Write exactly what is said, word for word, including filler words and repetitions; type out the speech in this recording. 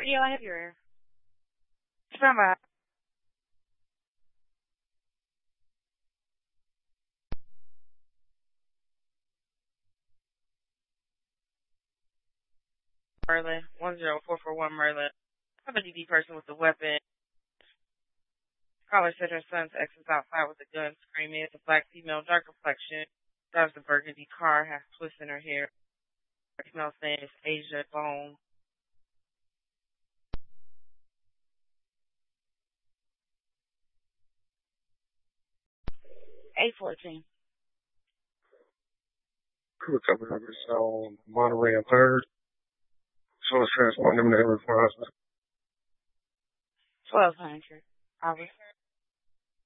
Yeah, I have your air. Stand by. Merlin, one zero four four one Merlin. I have a D D person with a weapon. Caller said her son's ex is outside with a gun screaming. It's a black female, dark complexion. Drives a burgundy car, has twists in her hair. Her female's name is Asia Bone. eight fourteen. Crew coming over on Monterey and Third. So it's transporting them to every hospital. twelve hundred. Hours.